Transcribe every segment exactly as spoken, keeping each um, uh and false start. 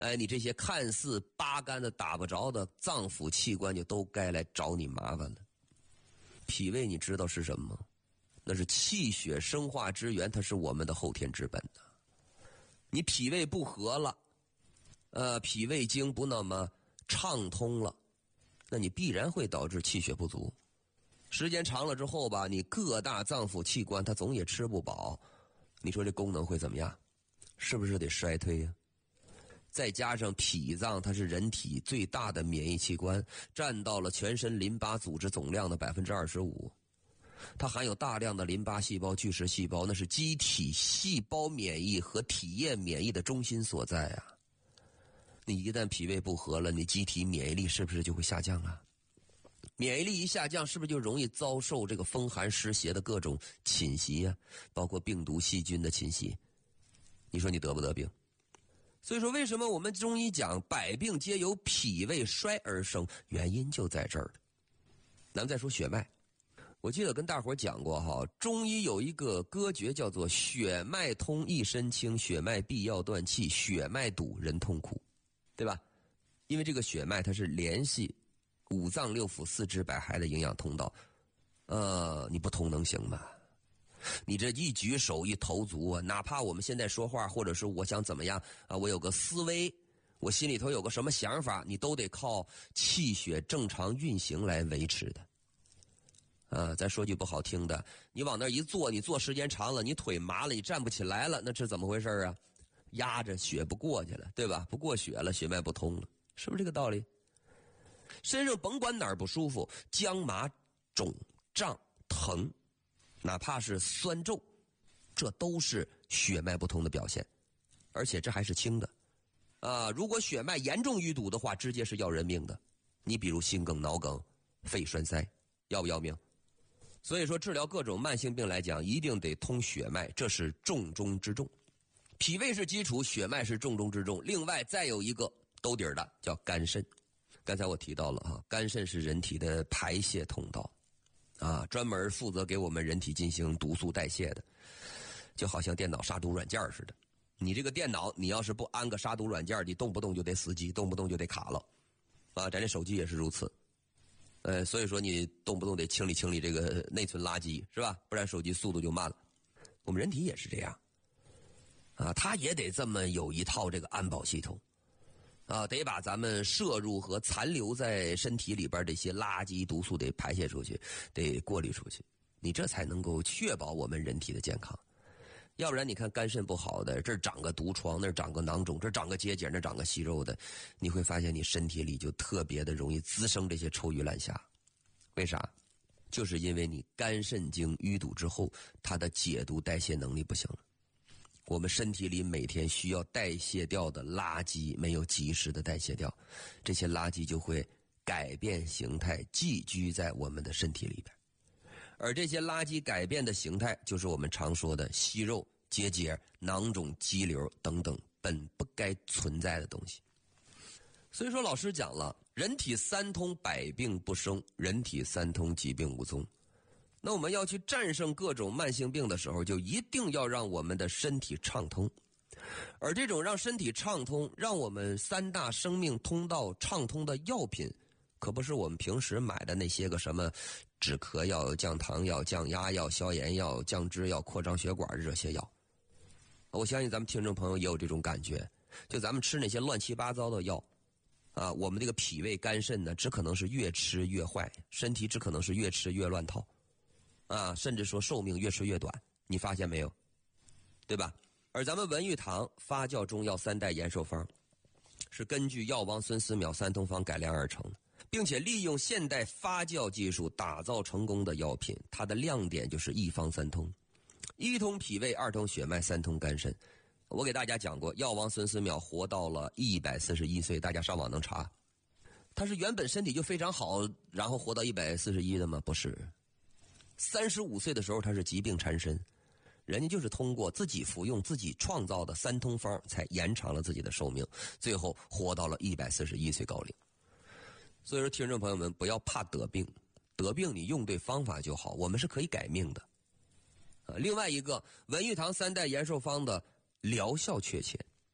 哎，你这些看似八竿子打不着的脏腑器官就都该来找你麻烦了。脾胃你知道是什么吗？那是气血生化之源，它是我们的后天之本的。你脾胃不和了，呃，脾胃经不那么畅通了，那你必然会导致气血不足。时间长了之后吧，你各大脏腑器官它总也吃不饱，你说这功能会怎么样？是不是得衰退呀？再加上脾脏它是人体最大的免疫器官，占到了全身淋巴组织总量的 百分之二十五。它含有大量的淋巴细胞、巨噬细胞，那是机体细胞免疫和体液免疫的中心所在啊。你一旦脾胃不和了，你机体免疫力是不是就会下降啊？免疫力一下降，是不是就容易遭受这个风寒湿邪的各种侵袭啊？包括病毒细菌的侵袭，你说你得不得病？所以说为什么我们中医讲百病皆由脾胃衰而生，原因就在这儿。咱们再说血脉，我记得跟大伙讲过哈，中医有一个歌诀叫做血脉通一身轻，血脉闭要断气，血脉堵人痛苦，对吧？因为这个血脉它是联系五脏六腑四肢百骸的营养通道，呃，你不通能行吗？你这一举手一投足啊，哪怕我们现在说话，或者是我想怎么样啊，我有个思维，我心里头有个什么想法，你都得靠气血正常运行来维持的。啊，咱说句不好听的，你往那一坐，你坐时间长了，你腿麻了，你站不起来了，那是怎么回事啊？压着血不过去了，对吧？不过血了，血脉不通了，是不是这个道理？身上甭管哪儿不舒服，僵麻、肿、胀、疼，哪怕是酸皱，这都是血脉不通的表现，而且这还是轻的啊！如果血脉严重淤堵的话，直接是要人命的。你比如心梗、脑梗、肺栓塞，要不要命？所以说治疗各种慢性病来讲，一定得通血脉，这是重中之重。脾胃是基础，血脉是重中之重。另外再有一个兜底儿的叫肝肾。刚才我提到了哈，肝肾是人体的排泄通道啊，专门负责给我们人体进行毒素代谢的，就好像电脑杀毒软件似的。你这个电脑，你要是不安个杀毒软件，你动不动就得死机，动不动就得卡了啊。咱这手机也是如此，呃，所以说你动不动得清理清理这个内存垃圾，是吧？不然手机速度就慢了。我们人体也是这样啊，它也得这么有一套这个安保系统啊，得把咱们摄入和残留在身体里边这些垃圾毒素得排泄出去，得过滤出去，你这才能够确保我们人体的健康。要不然你看肝肾不好的，这儿长个毒疮，那儿长个囊肿，这儿长个结节，那儿长个息肉的，你会发现你身体里就特别的容易滋生这些臭鱼烂虾。为啥？就是因为你肝肾经淤堵之后，它的解毒代谢能力不行了。我们身体里每天需要代谢掉的垃圾没有及时的代谢掉，这些垃圾就会改变形态，寄居在我们的身体里边。而这些垃圾改变的形态，就是我们常说的息肉、结节、囊肿、肌瘤等等本不该存在的东西。所以说老师讲了，人体三通，百病不生，人体三通，疾病无踪。那我们要去战胜各种慢性病的时候，就一定要让我们的身体畅通。而这种让身体畅通，让我们三大生命通道畅通的药品，可不是我们平时买的那些个什么止咳药、降糖药、降压药、消炎药、降脂药、扩张血管的这些药。我相信咱们听众朋友也有这种感觉，就咱们吃那些乱七八糟的药啊，我们这个脾胃肝肾呢，只可能是越吃越坏，身体只可能是越吃越乱套啊，甚至说寿命越吃越短，你发现没有？对吧？而咱们文玉堂发酵中药三代延寿方，是根据药王孙思邈三通方改良而成的，并且利用现代发酵技术打造成功的药品。它的亮点就是一方三通，一通脾胃，二通血脉，三通肝肾。我给大家讲过，药王孙思邈活到了一百四十一岁，大家上网能查。他是原本身体就非常好，然后活到一百四十一的吗？不是。三十五岁的时候他是疾病缠身，人家就是通过自己服用自己创造的三通方才延长了自己的寿命，最后活到了一百四十一岁高龄。所以说听众朋友们，不要怕得病，得病你用对方法就好，我们是可以改命的。呃，另外一个文玉堂三代延寿方的疗效确切，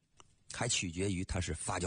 还取决于它是发酵